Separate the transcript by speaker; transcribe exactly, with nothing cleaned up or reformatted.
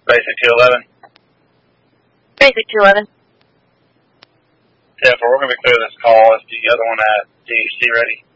Speaker 1: Basic two eleven.
Speaker 2: Basic two eleven.
Speaker 1: Yeah, so we're going to be clear this call. Is the other one at D H C ready?